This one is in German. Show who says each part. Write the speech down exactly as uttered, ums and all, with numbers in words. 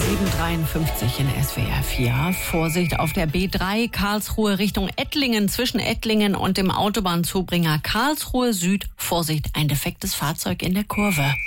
Speaker 1: sieben Uhr dreiundfünfzig in S W R vier. Vorsicht auf der B drei Karlsruhe Richtung Ettlingen. Zwischen Ettlingen und dem Autobahnzubringer Karlsruhe Süd. Vorsicht, ein defektes Fahrzeug in der Kurve.